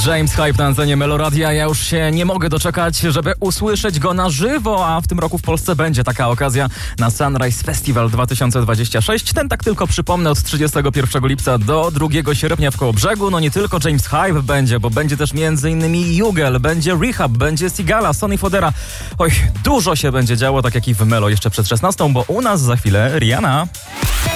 James Hype na antenie Meloradia. Ja już się nie mogę doczekać, żeby usłyszeć go na żywo, a w tym roku w Polsce będzie taka okazja na Sunrise Festival 2026. Ten, tak tylko przypomnę, od 31 lipca do 2 sierpnia w Kołobrzegu. No nie tylko James Hype będzie, bo będzie też m.in. Jugel, będzie Rehab, będzie Sigala, Sonny Fodera. Oj, dużo się będzie działo, tak jak i w Melo jeszcze przed 16, bo u nas za chwilę Rihanna.